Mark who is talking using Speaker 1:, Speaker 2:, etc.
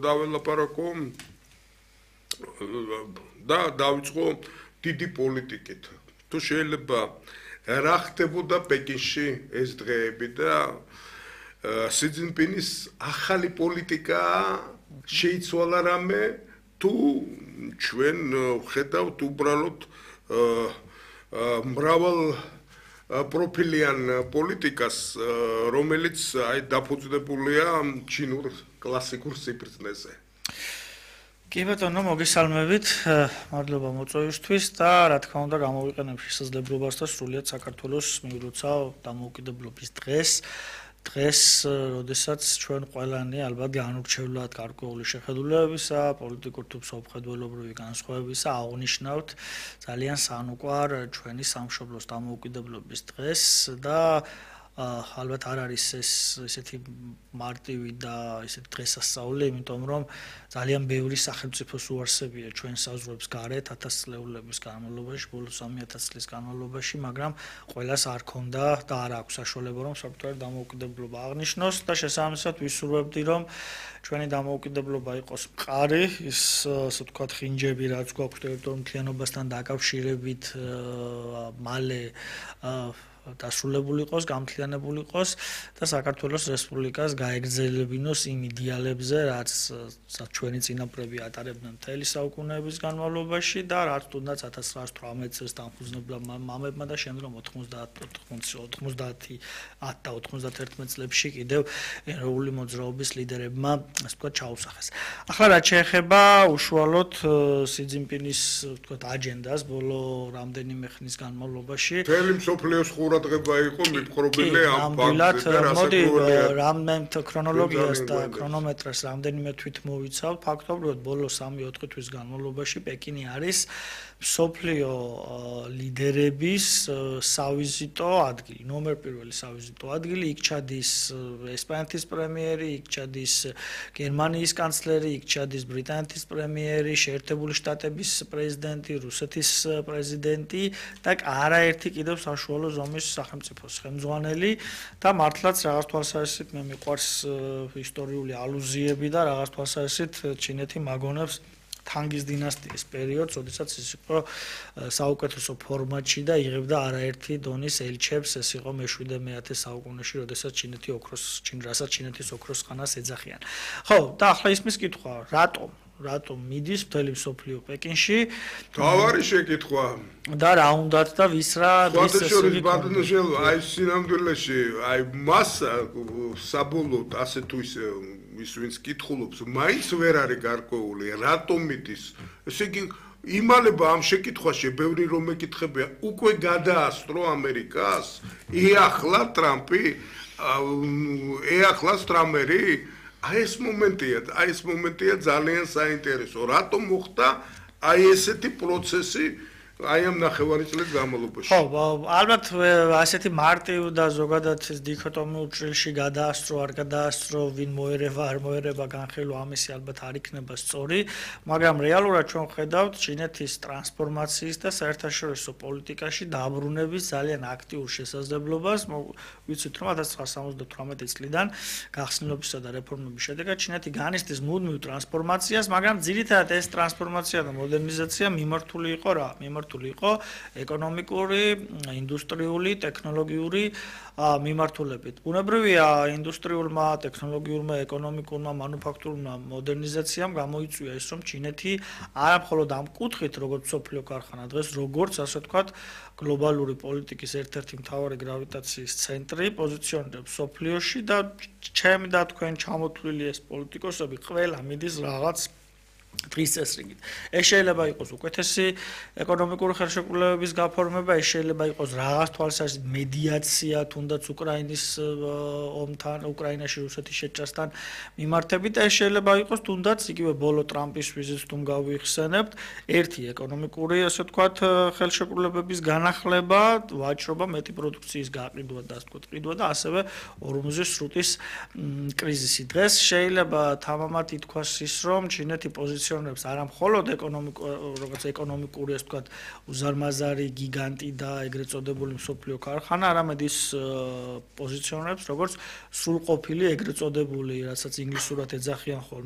Speaker 1: დაველაპარაკო და დავიწყო დიდი პოლიტიკით. თუ შეიძლება რა ხდებოდა პეკინში ეს დღეები და სი ძინპინის ახალი პოლიტიკა შეიცვალა რამე თუ ჩვენ ვხედავთ უბრალოდ მრავალ პროფილიან პოლიტიკას, რომელიც დაფუძნებულია ჩინურ კლასიკურ სიბრძნეზე.
Speaker 2: კი ბატონო, მოგესალმებით. მადლობა მოწვევისთვის და რა თქმა უნდა გამოვიყენებ შესაძლებლობას და სრულიად საქართველოს მივროცავ დამოუკიდებლობის დღეს. დღეს, როდესაც ჩვენ ყველანი ალბათ განურჩევლად გარკვეული შეხედულებისა, პოლიტიკურ თუ მსოფლმხედველობრივი განსხვავებისა აღნიშნავთ ძალიან სანუკვარ ჩვენი სამშობლოს დამოუკიდებლობის დღეს და ალბათ არ არის ეს ესეთი მარტივი და ესეთი დღესასწაული, იმიტომ რომ ძალიან ბევრი სახელმწიფოს უარსებია ჩვენ საზღვრებს გარეთ 1000 წლეულების განმავლობაში, ბოლო 3000 წლის განმავლობაში, მაგრამ ყველას არ ქონდა და არ აქვს საშუალება რომ საფრთხე დამოუკიდებლობა აღნიშნოს და შესაბამისად ვისურვებდი რომ ჩვენი დამოუკიდებლობა იყოს მყარი, ის ასე ვთქვათ ხინჯები რაც გვაქვს ტერიტორიულ მთლიანობასთან დაკავშირებით მალე დასრულებული იყოს, გამთლიანებული იყოს და საქართველოს რესპუბლიკას გაეგრძელებინოს იმ იდეალებზე, რაც ჩვენი წინაპრები ატარებდნენ მთელი საუკუნეების განმავლობაში და რაც თუნდაც 1918 წელს დამხუზნებლა მამებმა და შემდგომ 90 და 91 წლებში კიდევ ეროვნული მოძრაობის ლიდერებმა, ასე ვთქვათ, ჩაუსახეს. ახლა რაც შეეხება უშუალოდ სი ძინპინის, ვთქვათ, აჯენდას ბოლო რამდენიმე ხნის განმავლობაში
Speaker 1: მთელი მსოფლიოს ყურადღება იყო მიპყრობილი ამ ფაქტზე და
Speaker 2: მოდი რამდენიმე ქრონოლოგიას და ქრონომეტრას რამდენიმე თვით მოვიცავ. ფაქტობრივად ბოლო 3-4 თვის განმავლობაში პეკინი არის მსოფლიო ლიდერების სავიზიტო ადგილი, ნომერ პირველი სავიზიტო ადგილი. იქ ჩადის ესპანეთის პრემიერი, იქ ჩადის გერმანიის კანცლერი, იქ ჩადის ბრიტანეთის პრემიერი, შეერთებული შტატების პრეზიდენტი, რუსეთის პრეზიდენტი და არაერთი კიდევ საშუალო ზომის სახელმწიფოს ხელმძღვანელი და მართლაც რაღაც თვალსაზრისით მე მიყვარს ისტორიული ალუზიები და რაღაც თვალსაზრისით ჩინეთი მაგონებს თანგის დინასტიის პერიოდს, როდესაც ის იყო საუკეთესო ფორმატში და იღებდა არაერთი დონის ელჩებს, ეს იყო მე-7-მე საუკუნეში, როდესაც რასაც ჩინეთის ოქროს ხანას ეძახიან. ხო, და ახლა ისმის კითხვა, რატომ მიდის მთელი მსოფლიო პეკინში?
Speaker 1: თავარი შეკითხვა.
Speaker 2: და რა უნდათ და ვის
Speaker 1: შორის ბადნაშელ აი სინამდვილეში აი მას საბოლოოდ ასე თუ ისე ის ვინც კითხულობს მაინც ვერ არის გარკვეული რატომ მიდის ესე იგი იმალება ამ შეკითხვაში ბევრი რომ ეკითხებია უკვე გადაასწრო ამერიკას ეახლა ტრამპი ეახლა სტრამერი აი ეს მომენტია ძალიან საინტერესო რატომ მოხდა აი ესეთი პროცესი აი ამ ნახევარი წლის განმავლობაში.
Speaker 2: ხო, ალბათ ასეთი მარტივ და ზოგადად დიქოტომიურ ჭრილში გადაასწრო, არ გადაასწრო, ვინ მოერევა, არ მოერევა განხილვა ამისი ალბათ არ იქნება სწორი, მაგრამ რეალურად ჩვენ ვხედავთ ჩინეთის ტრანსფორმაციის და საერთაშორისო პოლიტიკაში დაბრუნების ძალიან აქტიურ შესაძლებლობას. ვიცით რომ 1978 წლიდან გახსნილებისა და რეფორმების შედეგად ჩინეთი განიცდის მუდმივ ტრანსფორმაციას, მაგრამ ძირითადად ეს ტრანსფორმაცია და მოდერნიზაცია მიმართული იყო რა? იყო ეკონომიკური, ინდუსტრიული, ტექნოლოგიური მიმართულებით. ბუნებრივია ინდუსტრიულმა, ტექნოლოგიურმა, ეკონომიკურმა, მანუფაქტურულმა მოდერნიზაციამ გამოიწვია ის, რომ ჩინეთი არა მხოლოდ ამ კუთხით, როგორც მსოფლიო ქარხანა დღეს, როგორც ასე ვთქვათ, გლობალური პოლიტიკის ერთ-ერთი მთავარი გრავიტაციის ცენტრი პოზიციონირებს მსოფლიოში და ჩემი და თქვენ ჩამოთვლილი ეს პოლიტიკოსები ყველა მიდის რაღაც დღის წესრიგით. ეს შეიძლება იყოს უკეთესი ეკონომიკური ხელშეკრულებების გაფორმება, ეს შეიძლება იყოს რაღაც თვალსაზრისით მედიაცია, თუნდაც უკრაინის ომთან, უკრაინაში რუსეთის შეჭრასთან მიმართებით, ეს შეიძლება იყოს თუნდაც იგივე ბოლო ტრამპის ვიზიტს თუ გავიხსენებთ, ერთი ეკონომიკური, ასე ვთქვათ, ხელშეკრულებების განახლება, ვაჭრობა, მეტი პროდუქციის გაყიდვა და ასე ვთქვათ, ყიდვა და ასევე ორმუზის სრუტის კრიზისი. დღეს შეიძლება თამამად ითქვას ის, რომ ჩინეთი პოზიციონირებს არა მხოლოდ ეკონომიკური, ასე ვთქვათ, უზარმაზარი გიგანტი და ეგრეთ წოდებული მსოფლიო ქარხანა, არამედ ის პოზიციონირებს როგორც სრულყოფილი ეგრეთ წოდებული, რასაც ინგლისურად ეძახიან ხოლმე